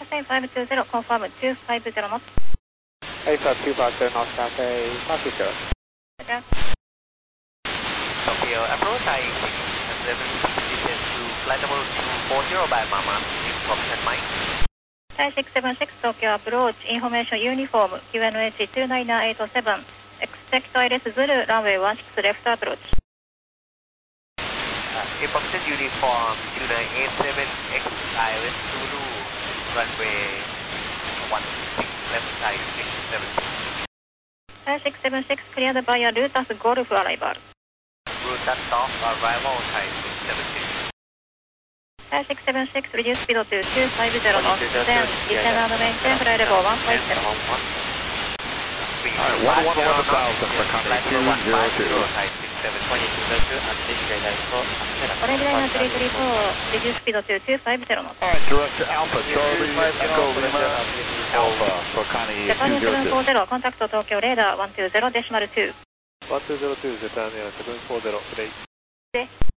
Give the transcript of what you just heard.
Cathay 520, confirm 250 knots. ASA 250 knots, Cathay 520. Roger. Tokyo approach, I 760 to flight level 240 by Mama, information mic. Thai 676, Tokyo approach, information uniform, QNH 29987, expect ILS Zulu, runway 16 left approach. Information uniform 297X ILS Zulu, runway 16 left side 670. Thai 676, cleared via Lutas Golf arrival. Lutas Golf arrival, Thai 676. Thai 676, reduce speed to 250 knots, then descend and maintain flight level 150. Alright, 111,000 for Contact 202. Orange Liner 334, reduce speed to 250 knots. Alright, direct to Alpha, Charlie, Echo Lima, Alpha for Connie Japan 202. 740, contact Tokyo radar 120.2. 1202, Japan 740, today.